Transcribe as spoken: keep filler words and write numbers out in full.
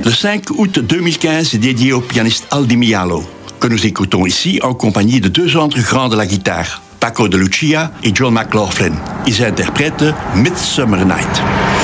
Le cinq août deux mille quinze est dédié au pianiste Al Di Meola, que nous écoutons ici en compagnie de deux autres grands de la guitare, Paco de Lucia et John McLaughlin. Ils interprètent Midsummer Night.